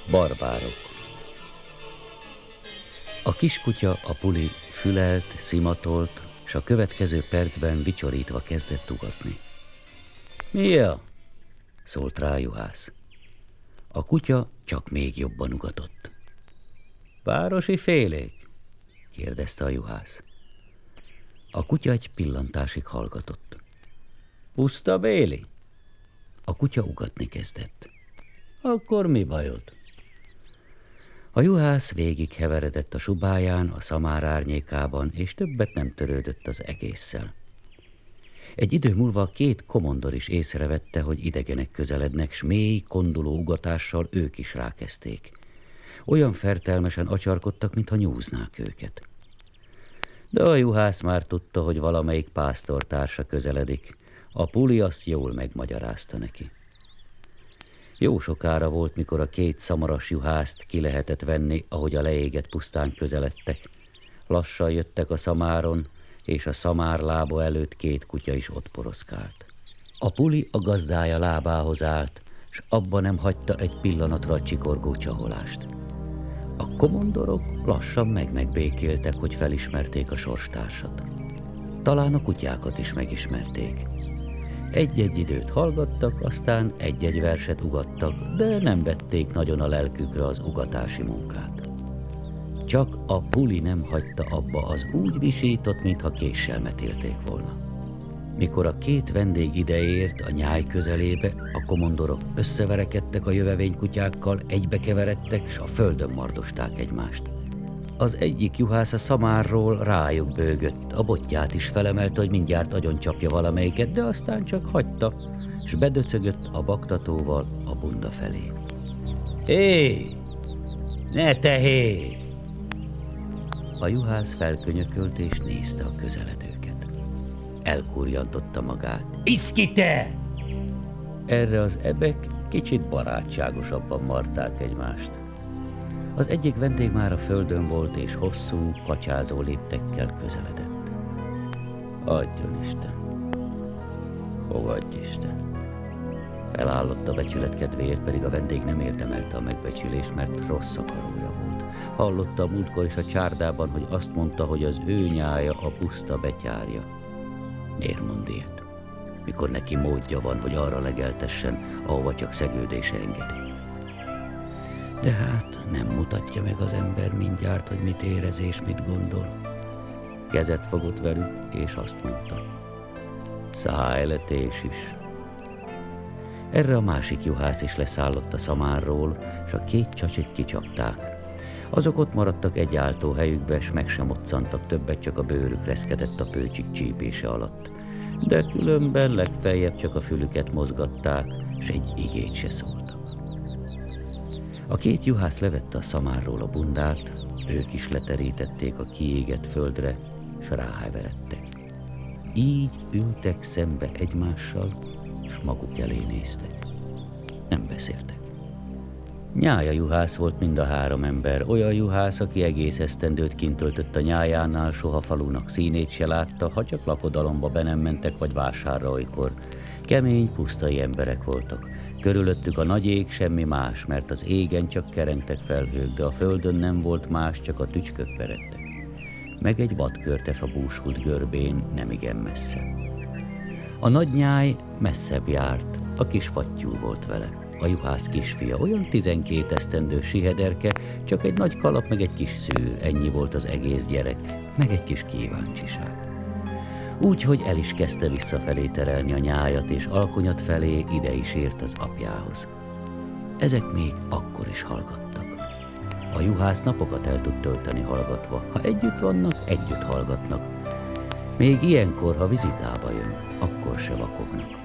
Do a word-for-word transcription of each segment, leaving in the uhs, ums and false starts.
Barbárok. A kiskutya, a Puli fülelt, szimatolt, s a következő percben vicsorítva kezdett ugatni. Mia? Szólt rá a juhász. A kutya csak még jobban ugatott. Városi félék? Kérdezte a juhász. A kutya egy pillantásig hallgatott. Puszta béli? A kutya ugatni kezdett. Akkor mi bajod? A juhász végig heveredett a subáján, a szamár árnyékában, és többet nem törődött az egésszel. Egy idő múlva a két komondor is észrevette, hogy idegenek közelednek, s mély, konduló ugatással ők is rákezdték. Olyan fertelmesen acsarkodtak, mintha nyúznák őket. De a juhász már tudta, hogy valamelyik pásztortársa közeledik. A Puli azt jól megmagyarázta neki. Jó sokára volt, mikor a két szamaras juhászt ki lehetett venni, ahogy a leégett pusztán közeledtek. Lassan jöttek a szamáron, és a szamár lába előtt két kutya is ott poroszkált. A Puli a gazdája lábához állt, s abba nem hagyta egy pillanatra a csikorgó csaholást. A komondorok lassan meg-megbékéltek, hogy felismerték a sorstársat. Talán a kutyákat is megismerték. Egy-egy időt hallgattak, aztán egy-egy verset ugattak, de nem vették nagyon a lelkükre az ugatási munkát. Csak a Puli nem hagyta abba, az úgy visított, mintha késsel metélték volna. Mikor a két vendég ideért a nyáj közelébe, a komondorok összeverekedtek a jövevénykutyákkal, egybekeveredtek, s a földön mardosták egymást. Az egyik juhász a szamárról rájuk bőgött, a botját is felemelte, hogy mindjárt agyoncsapja valamelyiket, de aztán csak hagyta, s bedöcögött a baktatóval a bunda felé. Hé! Ne tehé! A juhász felkönyökölt és nézte a közeledőket. Elkurjantotta magát. Iszki te! Erre az ebek kicsit barátságosabban marták egymást. Az egyik vendég már a földön volt, és hosszú, kacsázó léptekkel közeledett. Adjon Isten! Fogadj Isten! Felállott a becsület kedvéért, pedig a vendég nem érdemelte a megbecsülést, mert rossz akarója volt. Hallotta a múltkor is a csárdában, hogy azt mondta, hogy az ő nyája a puszta betyárja. Miért mond ilyet? Mikor neki módja van, hogy arra legeltessen, ahova csak szegődése engedi. De hát nem mutatja meg az ember mindjárt, hogy mit érez és mit gondol. Kezet fogott velük, és azt mondta. Szájletés is. Erre a másik juhász is leszállott a szamárról, s a két csacsit kicsapták. Azok ott maradtak egy áltó helyükbe, s meg sem moccantak többet, csak a bőrük reszkedett a pőcsik csípése alatt. De különben legfeljebb csak a fülüket mozgatták, s egy igét se szóltak. A két juhász levette a szamárról a bundát, ők is leterítették a kiégett földre, s ráheveredtek. Így ültek szembe egymással, s maguk elé néztek. Nem beszéltek. Nyája juhász volt mind a három ember, olyan juhász, aki egész esztendőt kint töltött a nyájánál, soha falunak színét se látta, ha csak lakodalomba be nem mentek, vagy vásárra olykor. Kemény, pusztai emberek voltak. Körülöttük a nagy ég, semmi más, mert az égen csak kerengtek felhők, de a földön nem volt más, csak a tücskök peregtek. Meg egy vadkörtefa búsult görbén, nemigen messze. A nagy nyáj messzebb járt, a kis fattyú volt vele. A juhász kisfia, olyan tizenkét esztendő sihederke, csak egy nagy kalap, meg egy kis szűr, ennyi volt az egész gyerek, meg egy kis kíváncsiság. Úgy, hogy el is kezdte visszafelé terelni a nyájat, és alkonyat felé ide is ért az apjához. Ezek még akkor is hallgattak. A juhász napokat el tud tölteni hallgatva. Ha együtt vannak, együtt hallgatnak. Még ilyenkor, ha vizitába jön, akkor se vakognak.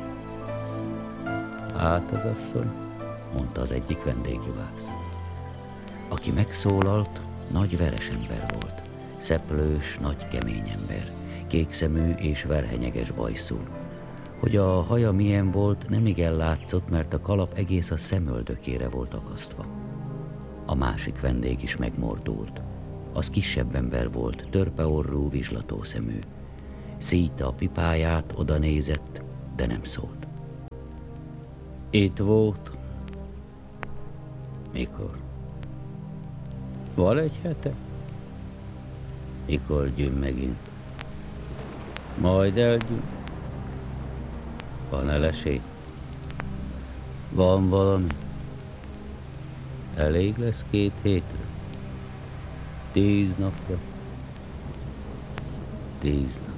Hát az asszony, mondta az egyik vendégjuhász. Aki megszólalt, nagy veresember volt. Szeplős, nagy kemény ember. Kékszemű és verhenyeges bajszú. Hogy a haja milyen volt, nem igen látszott, mert a kalap egész a szemöldökére volt akasztva. A másik vendég is megmordult. Az kisebb ember volt, törpeorrú, vizslatószemű. Szíjta a pipáját, oda nézett, de nem szólt. Itt volt. Mikor? Van egy hete? Mikor gyűn megint? Majd elgyűn. Van eleség? Van valami? Elég lesz két hétre? Tíz napra? Tíz nap.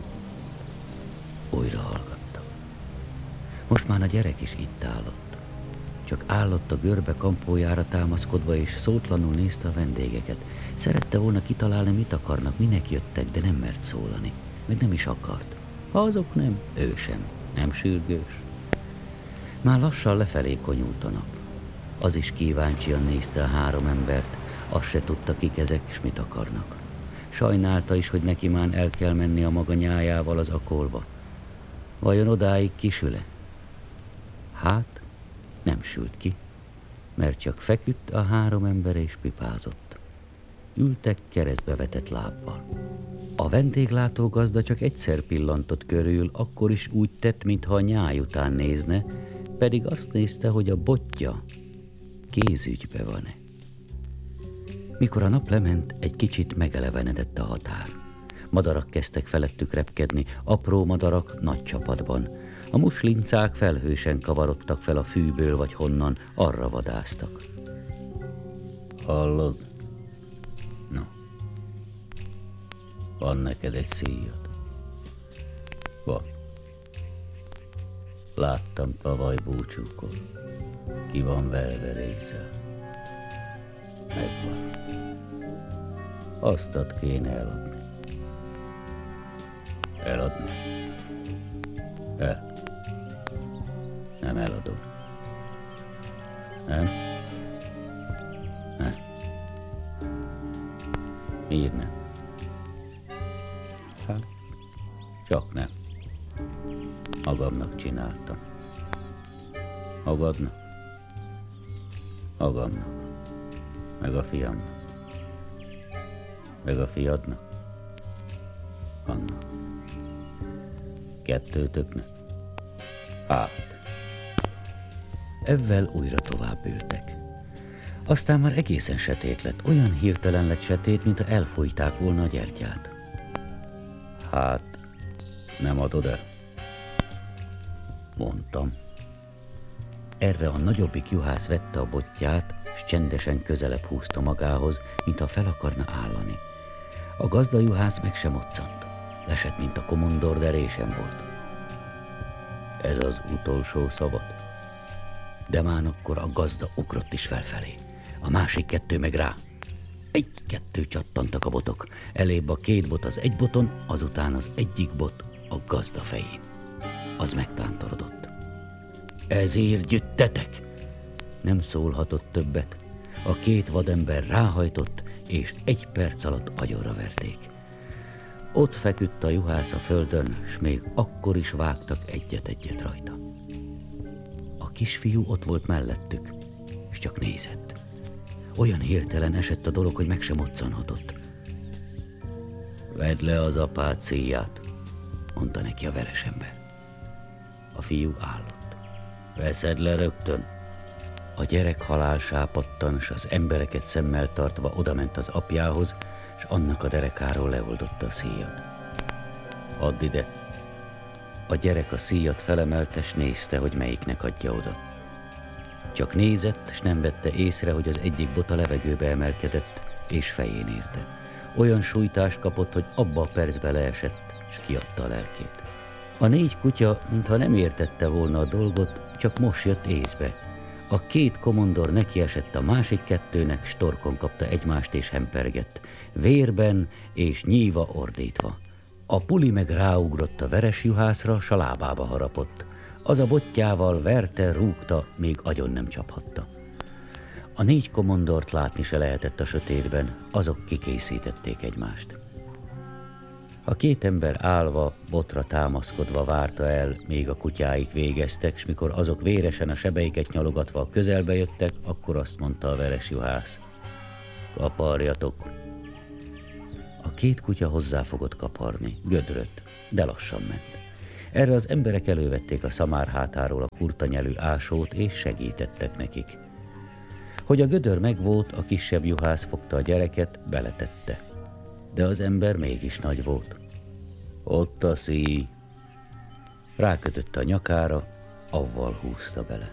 Újra hallgattam. Most már a gyerek is itt állott. Csak állott a görbe kampójára támaszkodva, és szótlanul nézte a vendégeket. Szerette volna kitalálni, mit akarnak, minek jöttek, de nem mert szólani. Meg nem is akart. Ha azok nem, ő sem. Nem sürgős. Már lassan lefelé konyult a nap. Az is kíváncsian nézte a három embert, azt se tudta, kik ezek, és mit akarnak. Sajnálta is, hogy neki már el kell menni a maga nyájával az akolba. Vajon odáig kisül-e? Hát, nem sült ki, mert csak feküdt a három ember és pipázott. Ültek keresztbe vetett lábbal. A vendéglátó gazda csak egyszer pillantott körül, akkor is úgy tett, mintha a nyáj után nézne, pedig azt nézte, hogy a botja kézügybe van-e. Mikor a nap lement, egy kicsit megelevenedett a határ. Madarak kezdtek felettük repkedni, apró madarak nagy csapatban. A muslincák felhősen kavarodtak fel a fűből vagy honnan, arra vadáztak. Hallod? No. Van neked egy szíjad? Van. Láttam tavaly búcsúkor. Ki van velve része. Megvan. Aztat kéne eladni. Eladni? El. Nem eladom. Nem? Nem. Miért nem? Hát, csak nem. Magamnak csináltam. Magadnak? Magamnak. Meg a fiamnak. Meg a fiadnak. Annak. Kettőtöknek. Hát. Ezzel újra tovább ültek. Aztán már egészen sötét lett, olyan hirtelen lett sötét, mintha elfújták volna a gyertyát. Hát, nem adod el? Mondtam. Erre a nagyobbik juhász vette a botját, s csendesen közelebb húzta magához, mintha fel akarna állani. A gazda juhász meg sem moccant. Lesett, mint a komondor, de résem volt. Ez az utolsó szabad. De már akkor a gazda ugrott is felfelé. A másik kettő meg rá. Egy-kettő csattantak a botok. Elébb a két bot az egy boton, azután az egyik bot a gazda fején. Az megtántorodott. Ezért gyüttetek! Nem szólhatott többet. A két vadember ráhajtott, és egy perc alatt agyonra verték. Ott feküdt a juhász a földön, s még akkor is vágtak egyet-egyet rajta. A kisfiú ott volt mellettük, és csak nézett. Olyan hirtelen esett a dolog, hogy meg sem moccanhatott. Vedd le az apád szíját, mondta neki a veres ember. A fiú állott. Veszed le rögtön. A gyerek halálsápadtan, s az embereket szemmel tartva odament az apjához, s annak a derekáról leoldotta a szíjat. Add ide. A gyerek a szíjat felemelte, s nézte, hogy melyiknek adja oda. Csak nézett, s nem vette észre, hogy az egyik bot a levegőbe emelkedett, és fején érte. Olyan sújtást kapott, hogy abba a percbe leesett, s kiadta a lelkét. A négy kutya, mintha nem értette volna a dolgot, csak most jött észbe. A két komondor nekiesett a másik kettőnek, s torkon kapta egymást és hempergett, vérben és nyíva ordítva. A puli meg ráugrott a veres juhászra, s a lábába harapott. Az a botjával verte, rúgta, még agyon nem csaphatta. A négy komondort látni se lehetett a sötétben, azok kikészítették egymást. A két ember állva, botra támaszkodva várta el, még a kutyáik végeztek, s mikor azok véresen a sebeiket nyalogatva a közelbe jöttek, akkor azt mondta a veres juhász. Kaparjatok! A két kutya hozzáfogott kaparni, gödrött, de lassan ment. Erre az emberek elővették a szamár hátáról a kurtanyelű ásót, és segítettek nekik. Hogy a gödör megvolt, a kisebb juhász fogta a gyereket, beletette. De az ember mégis nagy volt. Ott a szíj. Rákötötte a nyakára, avval húzta bele.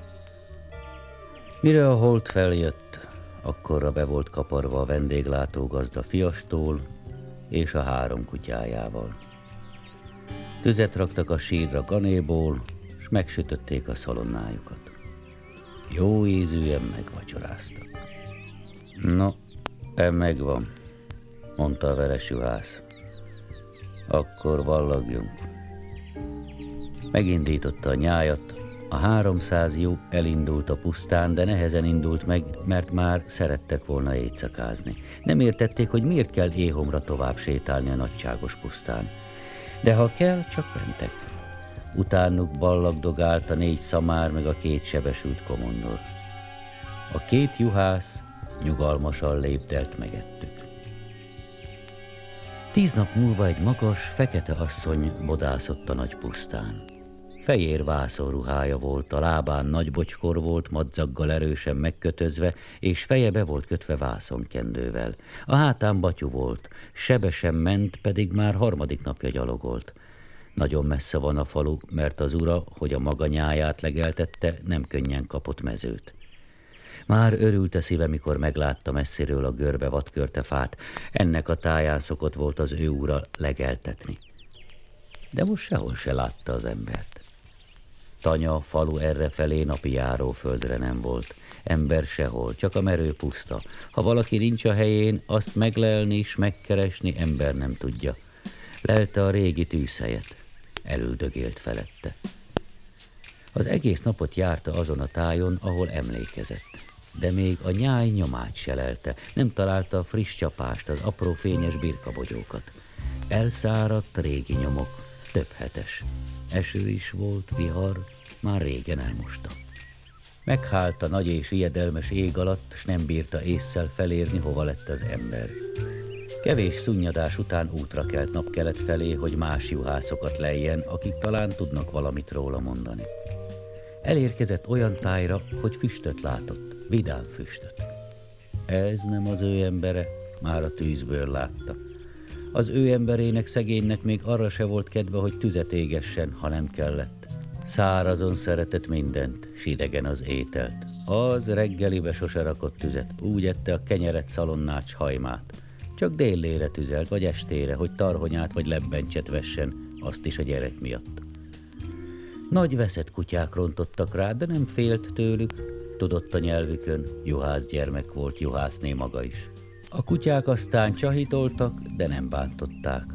Mire a hold feljött, akkorra be volt kaparva a vendéglátógazda fiastól és a három kutyájával. Tüzet raktak a sírra ganéból, s megsütötték a szalonnájukat. Jó ízűen megvacsoráztak. No, e megvan, mondta a veres juhász. Akkor ballagjunk. Megindította a nyájat, a háromszáz lyuk elindult a pusztán, de nehezen indult meg, mert már szerettek volna éjszakázni. Nem értették, hogy miért kell éhomra tovább sétálni a nagyságos pusztán. De ha kell, csak mentek. Utánuk ballagdogált a négy szamár meg a két sebesült komondor. A két juhász nyugalmasan lépdelt megettük. Tíz nap múlva egy magas, fekete asszony bodászott a nagy pusztán. Fehér vászonruhája volt, a lábán nagy bocskor volt, madzaggal erősen megkötözve, és feje be volt kötve vászonkendővel. A hátán batyú volt, sebesen ment, pedig már harmadik napja gyalogolt. Nagyon messze van a falu, mert az ura, hogy a maga nyáját legeltette, nem könnyen kapott mezőt. Már örült a szíve, mikor meglátta messziről a görbe vadkörte fát, ennek a táján szokott volt az ő ura legeltetni. De most sehol se látta az embert. Tanya, falu errefelé napi járóföldre nem volt. Ember sehol, csak a merő puszta. Ha valaki nincs a helyén, azt meglelni és megkeresni ember nem tudja. Lelte a régi tűzhelyet. Elüldögélt felette. Az egész napot járta azon a tájon, ahol emlékezett. De még a nyáj nyomát se lelte. Nem találta a friss csapást, az apró fényes birkabogyókat. Elszáradt régi nyomok, több hetes. Eső is volt, vihar, már régen elmosta. Meghált a nagy és ijedelmes ég alatt, s nem bírta ésszel felérni, hova lett az ember. Kevés szunnyadás után útra kelt napkelet felé, hogy más juhászokat lejjen, akik talán tudnak valamit róla mondani. Elérkezett olyan tájra, hogy füstöt látott, vidám füstöt. Ez nem az ő embere, már a tűzből látta. Az ő emberének, szegénynek még arra se volt kedve, hogy tüzet égessen, ha nem kellett. Szárazon szeretett mindent, s idegen az ételt. Az reggelibe sose rakott tüzet, úgy ette a kenyeret, szalonnát, s hajmát. Csak délére tüzelt, vagy estére, hogy tarhonyát vagy lebbencset vessen, azt is a gyerek miatt. Nagy veszett kutyák rontottak rá, de nem félt tőlük, tudott a nyelvükön, juhász gyermek volt, juhászné maga is. A kutyák aztán csahítoltak, de nem bántották.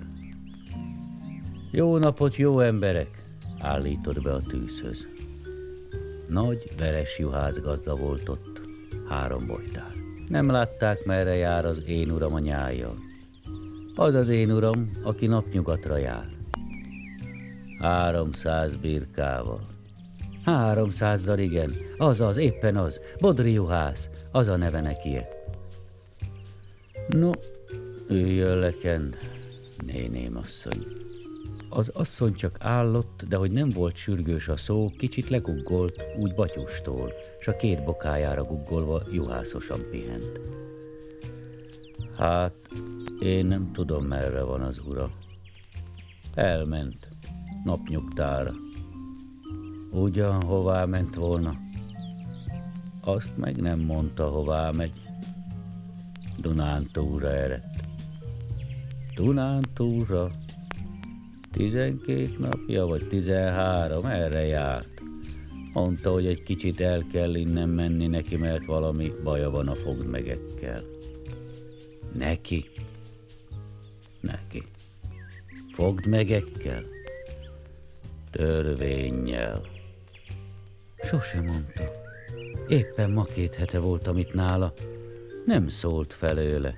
Jó napot, jó emberek, állított be a tűzhöz. Nagy, veres juhászgazda volt ott, három bojtár. Nem látták, merre jár az én uram a nyájjal. Az az én uram, aki napnyugatra jár. Háromszáz birkával. Háromszázzal, igen, az az, éppen az, Bodri juhász, az a neve nekie. No, üljön leken, néném asszony. Az asszony csak állott, de hogy nem volt sürgős a szó, kicsit leguggolt, úgy batyustól, s a két bokájára guggolva juhászosan pihent. Hát, én nem tudom, merre van az ura. Elment, napnyugtára. Ugyan hová ment volna? Azt meg nem mondta, hová megy. Dunántúlra eredt. Dunántúlra? Tizenkét napja, vagy tizenhárom, erre járt. Mondta, hogy egy kicsit el kell innen menni neki, mert valami baja van a fogdmegekkel. Neki? Neki. Fogdmegekkel? Törvénnyel. Sose mondta. Éppen ma két hete voltam itt nála. Nem szólt felőle.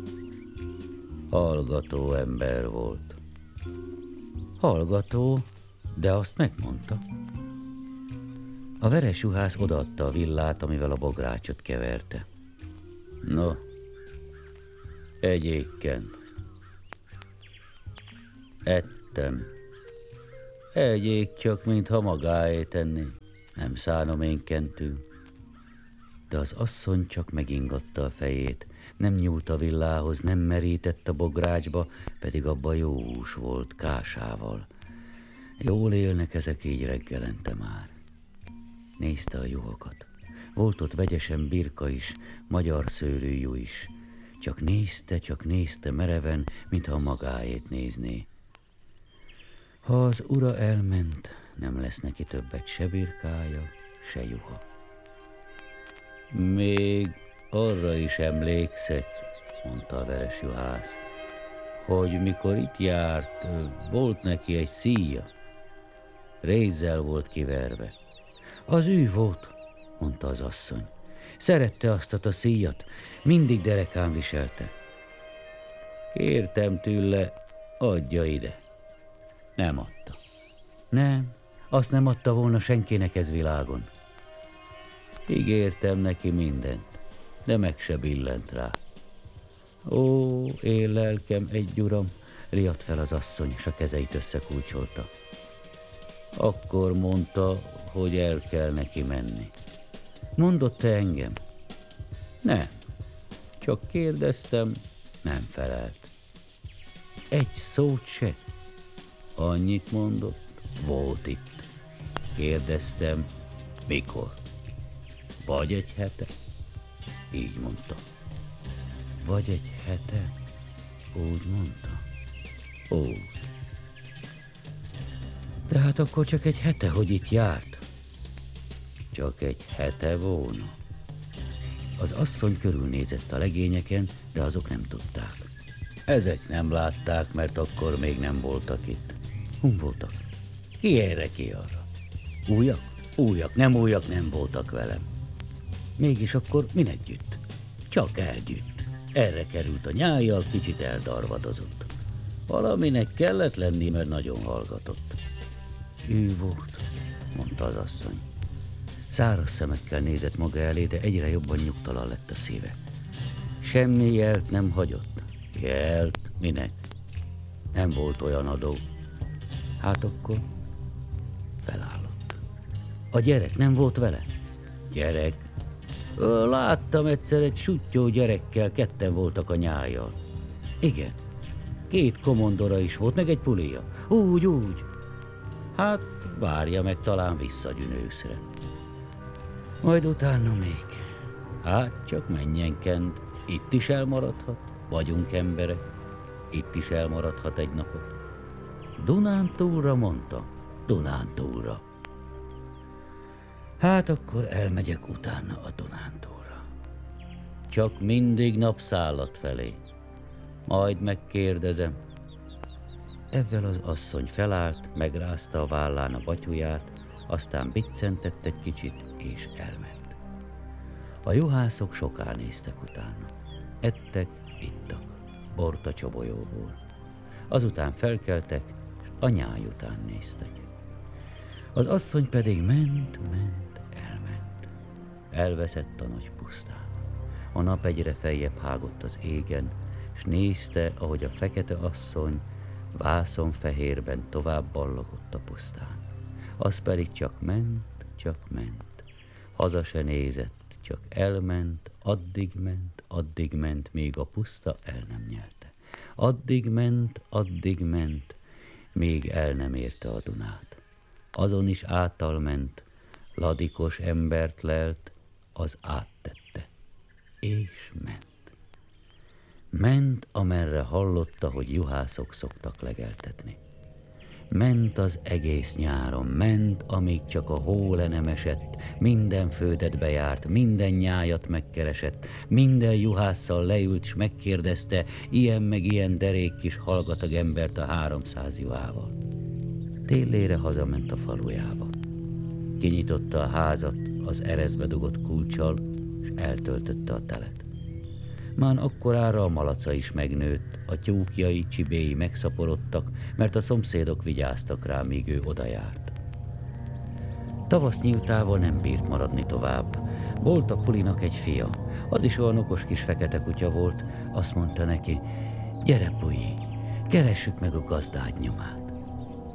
Hallgató ember volt. Hallgató, de azt megmondta. A veres juhász odaadta a villát, amivel a bográcsot keverte. No, egyékken. Ettem. Egyék csak, mintha magáé tenni. Nem szánom én kentő. De az asszony csak megingatta a fejét, nem nyúlt a villához, nem merített a bográcsba, pedig abba jó hús volt, kásával. Jól élnek ezek így reggelente már. Nézte a juhokat. Volt ott vegyesen birka is, magyar szőlő juh is. Csak nézte, csak nézte mereven, mintha magáét nézné. Ha az ura elment, nem lesz neki többet se birkája, se juha. Még arra is emlékszek, mondta a veres juhász, hogy mikor itt járt, volt neki egy szíja. Rézzel volt kiverve. Az ő volt, mondta az asszony. Szerette azt a szíjat, mindig derekán viselte. Kértem tőle, adja ide. Nem adta. Nem, azt nem adta volna senkinek ez világon. Ígértem neki mindent, de meg se billent rá. Ó, én lelkem, egy uram, riadt fel az asszony, s a kezeit összekulcsolta. Akkor mondta, hogy el kell neki menni. Mondott-e engem? Nem, csak kérdeztem, nem felelt. Egy szót se. Annyit mondott, volt itt. Kérdeztem, mikor? Vagy egy hete? Így mondta. Vagy egy hete? Úgy mondta. Úgy. De hát akkor csak egy hete, hogy itt járt. Csak egy hete volna. Az asszony körülnézett a legényeken, de azok nem tudták. Ezek nem látták, mert akkor még nem voltak itt. Hun voltak? Ki erre, ki arra? Újak? Újak, nem újak nem voltak velem. Mégis akkor minek gyűjt? Csak elgyűjt. Erre került a nyájjal, kicsit eldarvadozott. Valaminek kellett lenni, mert nagyon hallgatott. Ő volt, mondta az asszony. Száraz szemekkel nézett maga elé, de egyre jobban nyugtalan lett a szíve. Semmi jelt nem hagyott. Jelt? Minek? Nem volt olyan adó. Hát akkor felállott. A gyerek nem volt vele? Gyerek? Ö, láttam egyszer egy suttyó gyerekkel, ketten voltak a nyájjal. Igen. Két komondora is volt, meg egy pulija. Úgy, úgy. Hát várja meg, talán visszagyűn őszre. Majd utána még. Hát csak menjen kent. Itt is elmaradhat. Vagyunk emberek. Itt is elmaradhat egy napot. Dunántúlra, mondta. Dunántúlra. Hát akkor elmegyek utána a Dunántúlra. Csak mindig napszállat felé. Majd megkérdezem. Ezzel az asszony felállt, megrázta a vállán a batyuját, aztán biccentett egy kicsit, és elment. A juhászok soká néztek utána. Ettek, ittak, bort a csobolyóból. Azután felkeltek, és a nyáj után néztek. Az asszony pedig ment, ment, elment. Elveszett a nagy pusztán. A nap egyre feljebb hágott az égen, s nézte, ahogy a fekete asszony vászonfehérben tovább ballogott a pusztán. Az pedig csak ment, csak ment. Haza se nézett, csak elment, addig ment, addig ment, míg a puszta el nem nyelte. Addig ment, addig ment, még el nem érte a Dunát. Azon is által ment, ladikos embert lelt, az áttette, és ment. Ment, amerre hallotta, hogy juhászok szoktak legeltetni. Ment az egész nyáron, ment, amíg csak a hó le nem esett, minden földet bejárt, minden nyájat megkeresett, minden juhásszal leült, s megkérdezte, ilyen meg ilyen derék kis hallgatag embert a háromszáz juhával. Télére hazament a falujába. Kinyitotta a házat az ereszbe dugott kulccsal, s eltöltötte a telet. Már akkorára a malaca is megnőtt, a tyúkjai, csibéi megszaporodtak, mert a szomszédok vigyáztak rá, míg ő odajárt. Tavasz nyíltával nem bírt maradni tovább. Volt a Pulinak egy fia, az is olyan okos kis fekete kutya volt, azt mondta neki, gyere Puli, keressük meg a gazdád nyomát.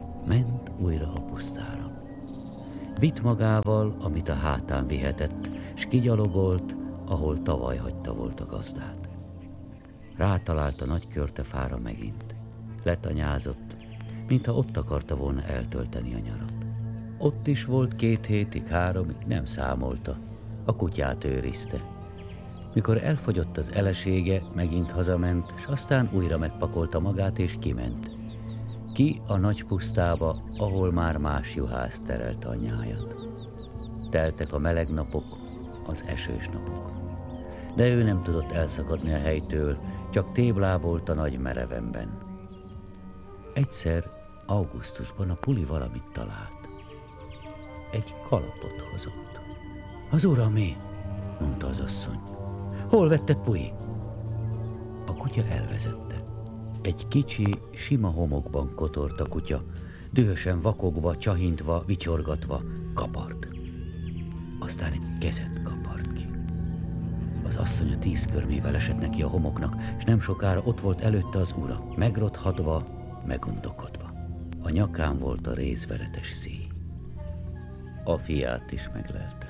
Ment újra a pusztára. Vitt magával, amit a hátán vihetett, s kigyalogolt, ahol tavaly hagyta volt a gazdát. Rátalált a nagy körtefára megint. Letanyázott, mintha ott akarta volna eltölteni a nyarat. Ott is volt két hétig, háromig, nem számolta. A kutyát őrizte. Mikor elfogyott az elesége, megint hazament, s aztán újra megpakolta magát és kiment. Ki a nagy pusztába, ahol már más juhász terelte anyjáját. Teltek a meleg napok, az esős napok. De ő nem tudott elszakadni a helytől, csak téblábolt a nagy merevemben. Egyszer, augusztusban a Puli valamit talált. Egy kalapot hozott. Az uramé, mondta az asszony. Hol vetted, Puli? A kutya elvezette. Egy kicsi, sima homokban kotort a kutya, dühösen vakogva, csahintva, vicsorgatva, kapart. Aztán egy kezet kapart ki. Az asszony a tíz körmével esett neki a homoknak, és nem sokára ott volt előtte az ura, megrothadva, megundokodva. A nyakán volt a rézveretes szíj. A fiát is meglelte.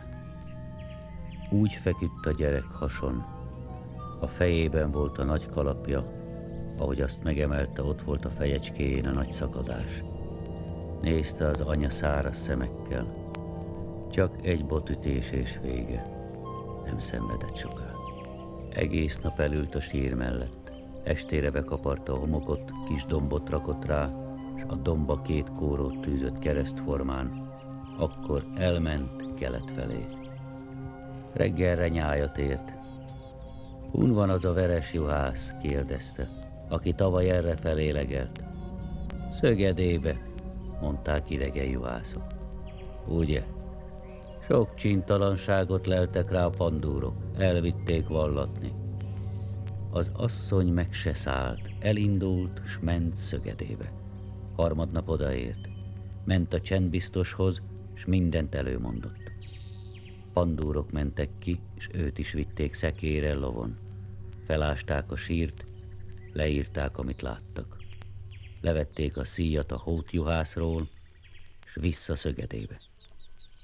Úgy feküdt a gyerek hason, a fejében volt a nagy kalapja, ahogy azt megemelte, ott volt a fejecskéjén a nagy szakadás. Nézte az anya száraz szemekkel. Csak egy botütés és vége. Nem szenvedett soká. Egész nap elült a sír mellett. Estére bekaparta a homokot, kis dombot rakott rá, s a domba két kórót tűzött keresztformán. Akkor elment kelet felé. Reggelre nyájat ért. Hun van az a veres juhász? Kérdezte, aki tavaly erre felé legelt. Szögedébe, mondták idegen juhászok. Ugye? Sok csintalanságot leltek rá a pandúrok, elvitték vallatni. Az asszony meg se szállt, elindult, s ment Szögedébe. Harmadnap odaért. Ment a csendbiztoshoz, s mindent előmondott. Pandúrok mentek ki, és őt is vitték szekére lovon. Felásták a sírt, leírták, amit láttak. Levették a szíjat a hótjuhászról, s vissza Szögedébe.